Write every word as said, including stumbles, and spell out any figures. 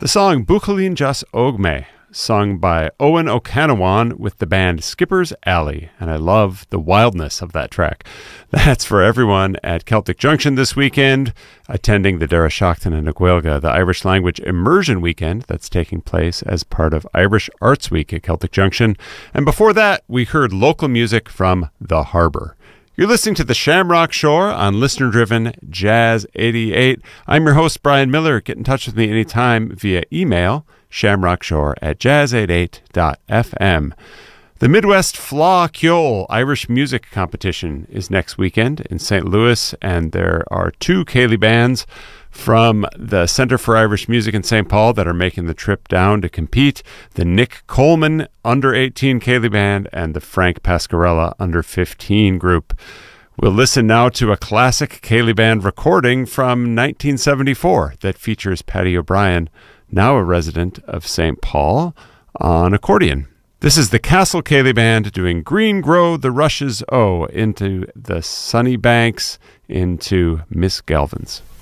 The song Buchalín Jas Ogme, sung by Owen O'Canawan with the band Skipper's Alley, and I love the wildness of that track. That's for everyone at Celtic Junction this weekend, attending the Dara Seachtain and Gaeilge, the Irish Language Immersion Weekend that's taking place as part of Irish Arts Week at Celtic Junction. And before that, we heard local music from The Harbour. You're listening to The Shamrock Shore on listener-driven Jazz eighty-eight. I'm your host, Brian Miller. Get in touch with me anytime via email, shamrockshore at jazz eighty-eight dot f m. The Midwest Fleadh Cheoil Irish Music Competition is next weekend in Saint Louis, and there are two céilí bands from the Center for Irish Music in Saint Paul that are making the trip down to compete. The Nick Coleman under eighteen céilí band and the Frank Pasquarella under fifteen group. We'll listen now to a classic céilí band recording from nineteen seventy-four that features Paddy O'Brien, now a resident of Saint Paul, on accordion. This is the Castle Céilí Band doing Green Grow the Rushes O into the sunny banks into Miss Galvin's.